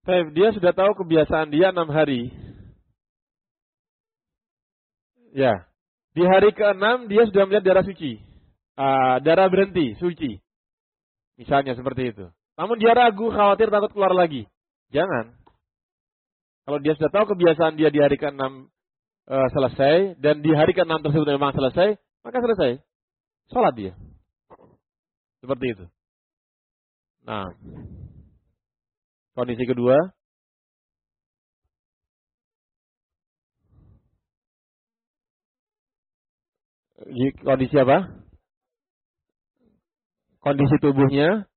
Dia sudah tahu kebiasaan dia 6 hari. Ya. Di hari ke-6 dia sudah melihat darah suci. Darah berhenti, suci. Misalnya seperti itu. Namun dia ragu, khawatir, takut keluar lagi. Jangan. Kalau dia sudah tahu kebiasaan dia di hari ke-6 selesai, dan di hari ke-6 tersebut memang selesai, maka selesai. Sholat dia. Seperti itu. Nah, kondisi kedua. Kondisi apa? Kondisi tubuhnya.